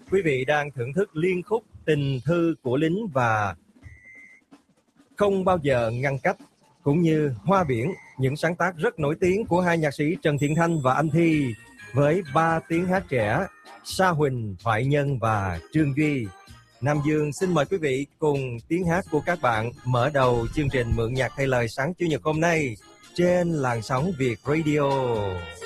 Quý vị đang thưởng thức liên khúc Tình thư của lính và Không bao giờ ngăn cách, cũng như Hoa biển, những sáng tác rất nổi tiếng của hai nhạc sĩ Trần Thiện Thanh và Anh Thi, với 3 tiếng hát trẻ Sa Huỳnh, Thoại Nhân và Trương Duy. Nam Dương xin mời quý vị cùng tiếng hát của các bạn mở đầu chương trình Mượn nhạc thay lời sáng Chủ nhật hôm nay trên làn sóng Việt Radio.